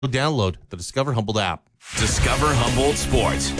Download the Discover Humboldt app. Discover Humboldt Sports.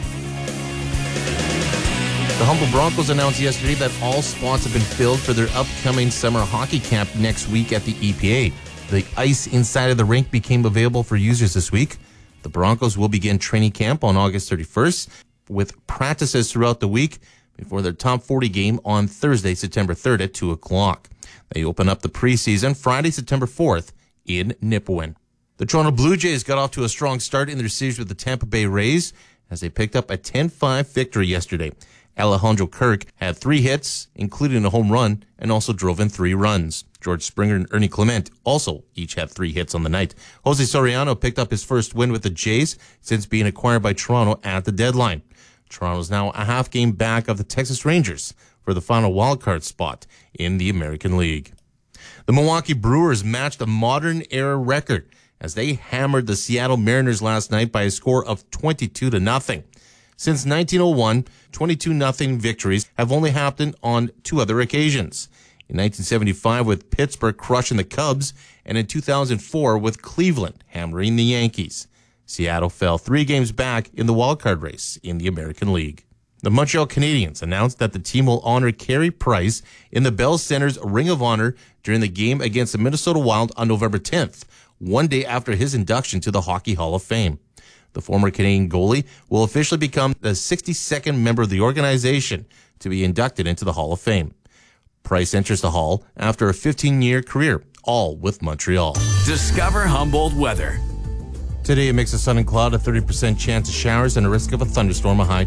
The Humboldt Broncos announced yesterday that all spots have been filled for their upcoming summer hockey camp next week at the EPA. The ice inside of the rink became available for users this week. The Broncos will begin training camp on August 31st with practices throughout the week before their top 40 game on Thursday, September 3rd at 2 o'clock. They open up the preseason Friday, September 4th in Nipawin. The Toronto Blue Jays got off to a strong start in their series with the Tampa Bay Rays as they picked up a 10-5 victory yesterday. Alejandro Kirk had 3 hits, including a home run, and also drove in 3 runs. George Springer and Ernie Clement also each had 3 hits on the night. Jose Soriano picked up his first win with the Jays since being acquired by Toronto at the deadline. Toronto is now a half game back of the Texas Rangers for the final wildcard spot in the American League. The Milwaukee Brewers matched a modern-era record as they hammered the Seattle Mariners last night by a score of 22-0. Since 1901, 22-0 victories have only happened on 2 other occasions. In 1975 with Pittsburgh crushing the Cubs, and in 2004 with Cleveland hammering the Yankees. Seattle fell 3 games back in the wildcard race in the American League. The Montreal Canadiens announced that the team will honor Carey Price in the Bell Center's Ring of Honor during the game against the Minnesota Wild on November 10th, one day after his induction to the Hockey Hall of Fame. The former Canadian goalie will officially become the 62nd member of the organization to be inducted into the Hall of Fame. Price enters the Hall after a 15-year career, all with Montreal. Discover Humboldt weather. Today, a mix of sun and cloud, a 30% chance of showers, and a risk of a thunderstorm, a high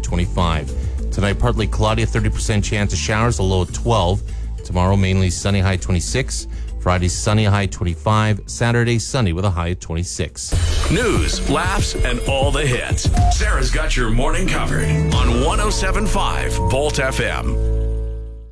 25. Tonight, partly cloudy, a 30% chance of showers, a low of 12. Tomorrow, mainly sunny, high 26. Friday, sunny, a high 25. Saturday, sunny with a high of 26. News, laughs, and all the hits. Sarah's got your morning covered on 107.5 Volt FM.